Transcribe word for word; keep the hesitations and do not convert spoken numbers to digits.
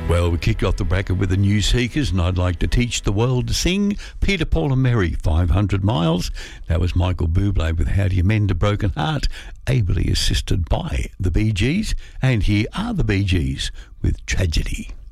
Well, we kicked off the bracket with the New Seekers, and I'd like to teach the world to sing. Peter, Paul and Mary, five hundred miles. That was Michael Bublé with How Do You Mend a Broken Heart, ably assisted by the Bee Gees. And here are the Bee Gees with Tragedy.